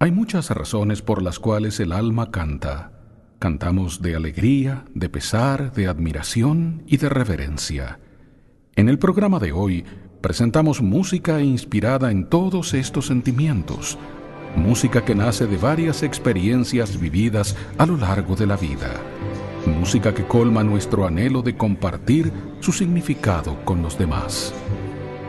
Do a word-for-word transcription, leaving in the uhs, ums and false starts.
Hay muchas razones por las cuales el alma canta. Cantamos de alegría, de pesar, de admiración y de reverencia. En el programa de hoy presentamos música inspirada en todos estos sentimientos, música que nace de varias experiencias vividas a lo largo de la vida, música que colma nuestro anhelo de compartir su significado con los demás.